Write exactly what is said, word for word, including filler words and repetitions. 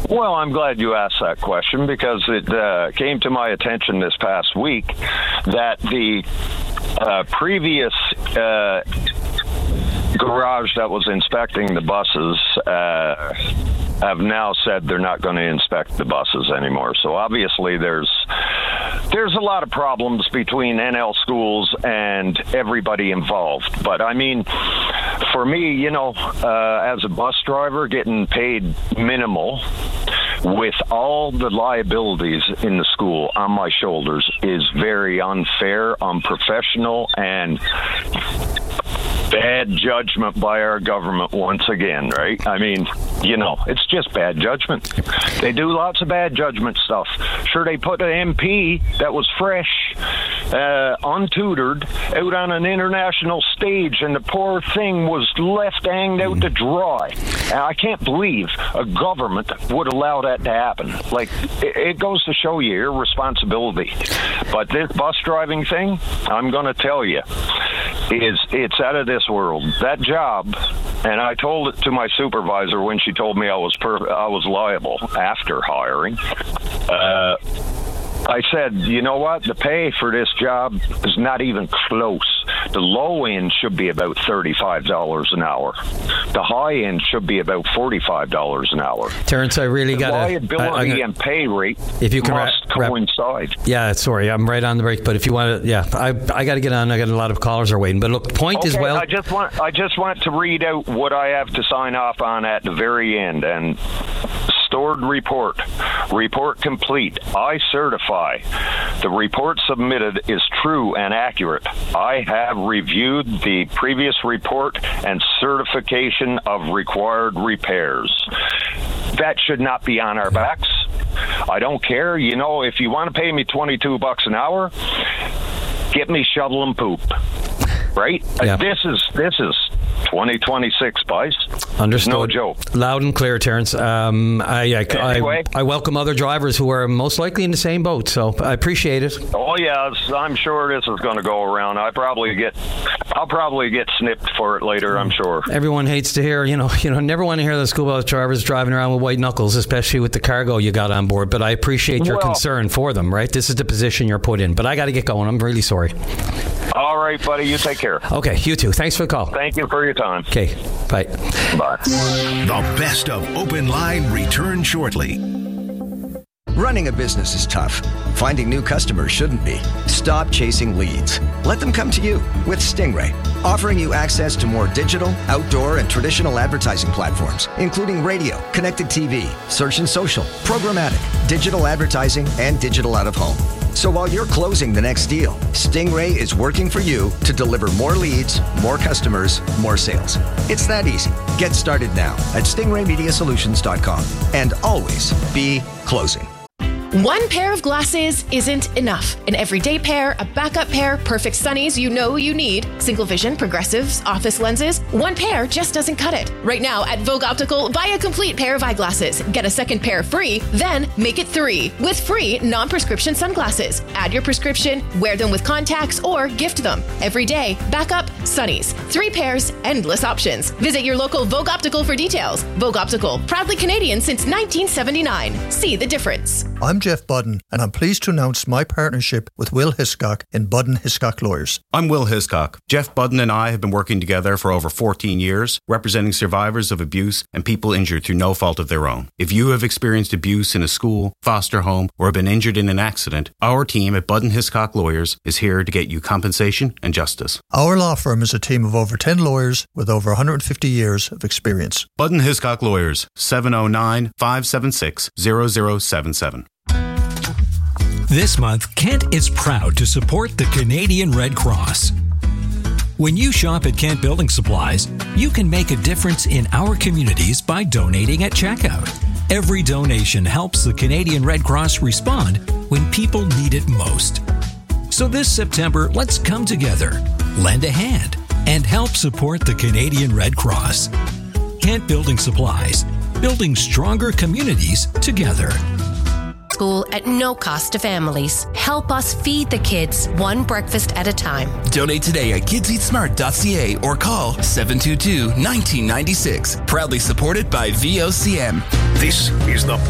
Well, I'm glad you asked that question because it uh, came to my attention this past week that the uh, previous uh, garage that was inspecting the buses uh, have now said they're not going to inspect the buses anymore. So obviously there's there's a lot of problems between N L schools and everybody involved. But I mean, for me, you know, uh, as a bus driver, getting paid minimal with all the liabilities in the school on my shoulders is very unfair, unprofessional, and bad judgment by our government once again, right? I mean, you know, it's just bad judgment. They do lots of bad judgment stuff. Sure, they put an M P that was fresh, uh, untutored, out on an international stage, and the poor thing was left hanged out to dry. And I can't believe a government would allow that to happen. Like, it, it goes to show you irresponsibility. But this bus driving thing, I'm going to tell you, is it's out of this world. That job, and I told it to my supervisor when she told me I was per- I was liable after hiring. Uh, I said, you know what? The pay for this job is not even close. The low end should be about thirty-five dollars an hour. The high end should be about forty-five dollars an hour. Terrence, I really got to... liability gonna, and pay rate if you can must ra- coincide. Ra- yeah, sorry, I'm right on the break, but if you want to... Yeah, I I got to get on. I got a lot of callers are waiting. But look, the point okay, is, well... I just want I just want to read out what I have to sign off on at the very end. And stored report. Report complete. I certify the report submitted is true and accurate. I have reviewed the previous report and certification of required repairs. That should not be on our backs. I don't care. You know, if you want to pay me twenty-two bucks an hour, get me shovel and poop. Right? Yeah. This is this is twenty twenty-six, boys. Understood. No joke. Loud and clear, Terrence. Um, I, I, anyway. I, I welcome other drivers who are most likely in the same boat, so I appreciate it. Oh yeah, I'm sure this is going to go around. I probably get, I'll probably get snipped for it later. I'm sure. Everyone hates to hear, you know, you know, never want to hear the school bus drivers driving around with white knuckles, especially with the cargo you got on board. But I appreciate your well, concern for them. Right, this is the position you're put in. But I got to get going. I'm really sorry. All right, buddy. You take care. Okay, you too. Thanks for the call. Thank you for your time. Okay, bye. Bye. The best of Open Line returns shortly. Running a business is tough. Finding new customers shouldn't be. Stop chasing leads. Let them come to you with Stingray, offering you access to more digital, outdoor, and traditional advertising platforms, including radio, connected T V, search and social, programmatic, digital advertising, and digital out-of-home. So while you're closing the next deal, Stingray is working for you to deliver more leads, more customers, more sales. It's that easy. Get started now at stingray media solutions dot com and always be closing. One pair of glasses isn't enough. An everyday pair, a backup pair, perfect sunnies you know you need, single vision, progressives, office lenses. One pair just doesn't cut it. Right now at Vogue Optical, buy a complete pair of eyeglasses. Get a second pair free, then make it three with free non-prescription sunglasses. Add your prescription, wear them with contacts, or gift them. Every day, backup, sunnies. Three pairs, endless options. Visit your local Vogue Optical for details. Vogue Optical, proudly Canadian since nineteen seventy-nine. See the difference. I'm Jeff Budden, and I'm pleased to announce my partnership with Will Hiscock in Budden Hiscock Lawyers. I'm Will Hiscock. Jeff Budden and I have been working together for over fourteen years, representing survivors of abuse and people injured through no fault of their own. If you have experienced abuse in a school, foster home, or have been injured in an accident, our team at Budden Hiscock Lawyers is here to get you compensation and justice. Our law firm is a team of over ten lawyers with over one hundred fifty years of experience. Budden Hiscock Lawyers, seven oh nine, five seven six, zero zero seven seven. This month, Kent is proud to support the Canadian Red Cross. When you shop at Kent Building Supplies, you can make a difference in our communities by donating at checkout. Every donation helps the Canadian Red Cross respond when people need it most. So this September, let's come together, lend a hand, and help support the Canadian Red Cross. Kent Building Supplies, building stronger communities together. School at no cost to families. Help us feed the kids one breakfast at a time. Donate today at kids eat smart dot c a or call seven two two, one nine nine six. Proudly supported by V O C M. This is the